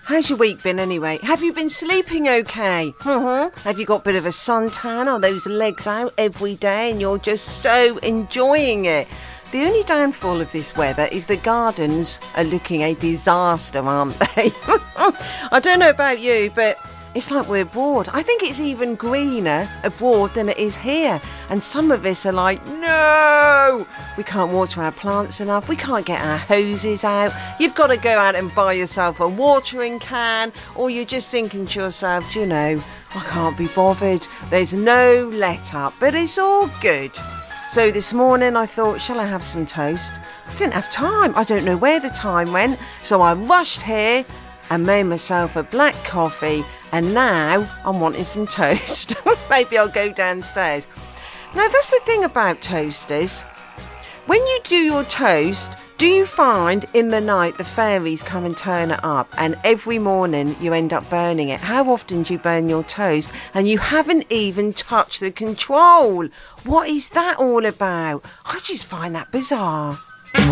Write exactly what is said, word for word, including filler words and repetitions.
How's your week been anyway? Have you been sleeping okay? Mm-hmm. Have you got a bit of a suntan or those legs out every day and you're just so enjoying it? The only downfall of this weather is the gardens are looking a disaster, aren't they? I don't know about you, but it's like we're abroad. I think it's even greener abroad than it is here. And some of us are like, no, we can't water our plants enough. We can't get our hoses out. You've got to go out and buy yourself a watering can, or you're just thinking to yourself, you know, I can't be bothered. There's no let up, but it's all good. So this morning I thought, shall I have some toast? I didn't have time. I don't know where the time went. So I rushed here and made myself a black coffee, and now I'm wanting some toast. Maybe I'll go downstairs. Now that's the thing about toasters. When you do your toast, do you find in the night the fairies come and turn it up, and every morning you end up burning it? How often do you burn your toast and you haven't even touched the control? What is that all about? I just find that bizarre.